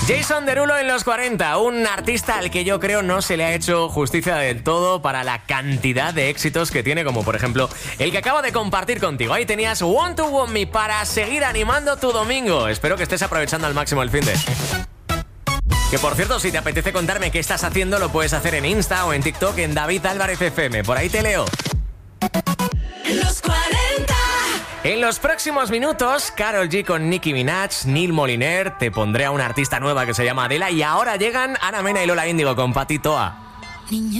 Jason Derulo en los 40, un artista al que yo creo no se le ha hecho justicia del todo para la cantidad de éxitos que tiene, como por ejemplo el que acabo de compartir contigo. Ahí tenías Want to Want Me para seguir animando tu domingo. Espero que estés aprovechando al máximo el finde. Que por cierto, si te apetece contarme qué estás haciendo, lo puedes hacer en Insta o en TikTok en David Álvarez FM. Por ahí te leo. Los 40. En los próximos minutos, Karol G con Nicki Minaj, Neil Moliner, te pondré a una artista nueva que se llama Adela y ahora llegan Ana Mena y Lola Índigo con Pati Toa.